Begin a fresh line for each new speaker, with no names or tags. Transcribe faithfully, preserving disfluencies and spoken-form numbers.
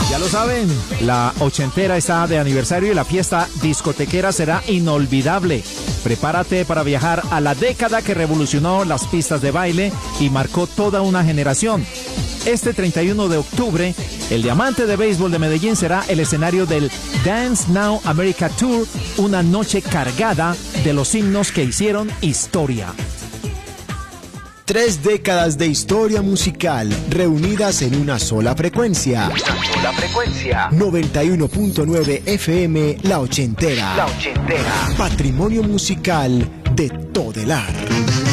Ya lo saben, la ochentera está de aniversario y la fiesta discotequera será inolvidable. Prepárate para viajar a la década que revolucionó las pistas de baile y marcó toda una generación. Este treinta y uno de octubre, el Diamante de Béisbol de Medellín será el escenario del Dance Now America Tour, una noche cargada de los himnos que hicieron historia.
Tres décadas de historia musical reunidas en una sola frecuencia.
Una sola frecuencia.
noventa y uno punto nueve F M, La Ochentera.
La Ochentera.
Patrimonio musical de Todelar.